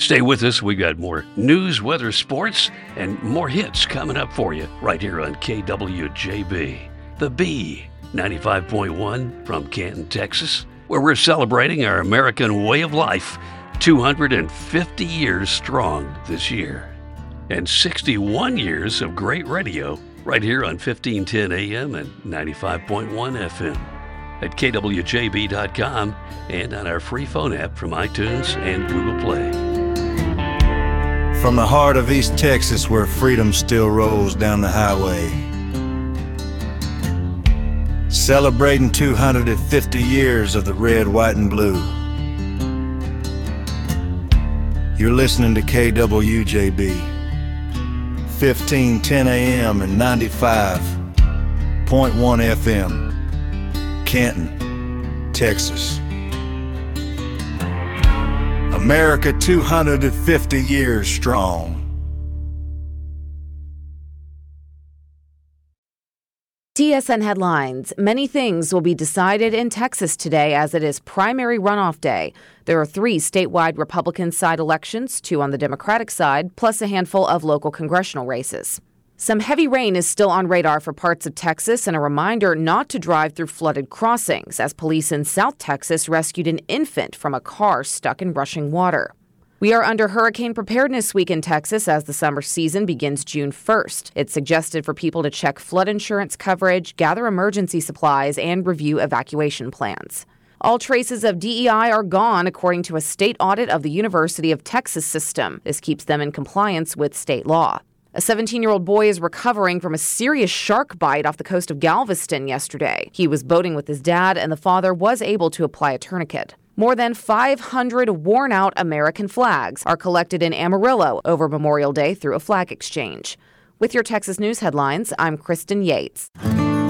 Stay with us. We got more news, weather, sports, and more hits coming up for you right here on KWJB. The B, 95.1 from Canton, Texas, where we're celebrating our American way of life, 250 years strong this year. And 61 years of great radio right here on 1510 AM and 95.1 FM at kwjb.com and on our free phone app from iTunes and Google Play. From the heart of East Texas, where freedom still rolls down the highway, celebrating 250 years of the red, white, and blue. You're listening to KWJB, 1510 AM and 95.1 FM, Canton, Texas. America 250 years strong. TSN headlines. Many things will be decided in Texas today as it is primary runoff day. There are 3 statewide Republican side elections, 2 on the Democratic side, plus a handful of local congressional races. Some heavy rain is still on radar for parts of Texas, and a reminder not to drive through flooded crossings as police in South Texas rescued an infant from a car stuck in rushing water. We are under Hurricane Preparedness Week in Texas as the summer season begins June 1st. It's suggested for people to check flood insurance coverage, gather emergency supplies, and review evacuation plans. All traces of DEI are gone, according to a state audit of the University of Texas system. This keeps them in compliance with state law. A 17-year-old boy is recovering from a serious shark bite off the coast of Galveston yesterday. He was boating with his dad, and the father was able to apply a tourniquet. More than 500 worn-out American flags are collected in Amarillo over Memorial Day through a flag exchange. With your Texas News headlines, I'm Kristen Yates.